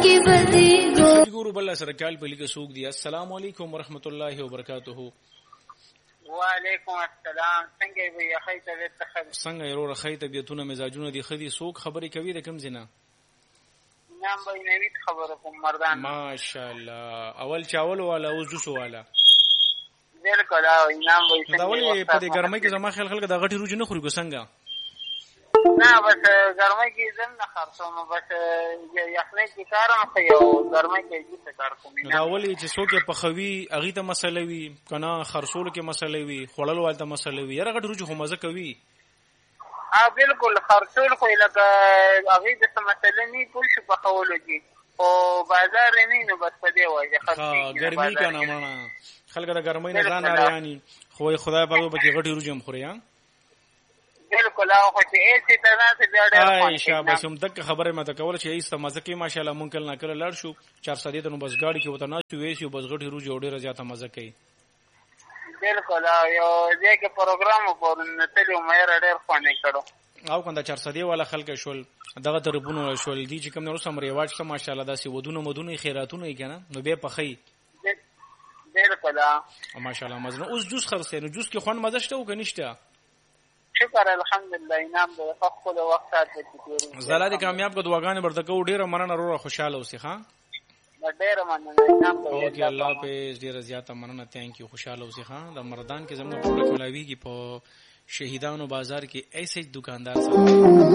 کی بدی گو ګورو بل سره کال په لیکه سوق دی. السلام علیکم ورحمت الله وبرکاته. وعلیکم السلام. څنګه وي اخی طبیعت څنګه؟ څنګه یې ورو خی طبیعتونه مزاجونه دي خدي سوق خبرې کوي د کم زینا؟ نام به نوی خبره کوم مردان. ماشاءالله. اول چاول والا اوس جوسو والا. بالکل او نام به څنګه؟ دا ولې په دې ګرمۍ کې زما خیال خلک د غټي روج نه خوري کو څنګه؟ نه بس ګرمۍ کې زم نه خرڅوم بس یخنۍ کې کارم خو یو ګرمۍ کې دې کار کوم. دا ولې چې څوک په خوي اغه ته مسله وي کنه خرصول کې مسله وي خړل والته مسله وي یره غټ روج خو مزه کوي. بالکل خرصول خو لکه اغه د مسله نه پوه شو په خولو کې او بازار نه نو بس په دی وایي خرڅي ګرمۍ کنه مانا خلک د ګرمۍ نه ځان اړیانی خو خدای په وبکې غټي روج هم خوري. بالکل او خو چې ایسي ته نه څه بیا ډېر اي شابه سم دغه خبره مته کول چې ایسته مزه کې ماشاءالله مونږ نه کله لړ شو 400 ته نو بس گاډي کې وته نه شو ویسي بس غټي روج ډېر زیاته مزه کوي. بالکل یو ځکه پروګرام په تلو مې ډېر خوانې کړو او کنده 400 والا خلک شول دغه تربونو شول دي چې کوم نو سم ریواج سم ماشاءالله داسې ودونه مدونه خیراتونه یې کنه نو به پخې. بالکل ماشاءالله مزه اوس جوس خرڅې نو جوس کې خوان مزه شته او کنيشته؟ شکر الحمدلله انعام د خپل وخت ته زلا دي کامیاب کو دعاګانې برته کو ډیره مننه وروره خوشاله اوسې ښا ډیره مننه انعام اوکې الله په ډیره زیاته مننه ثانک یو خوشاله اوسې ښا د مردان کې زموږ پروډکټ ملاویږي په شهیدانو بازار کې ایسے دکاندار سره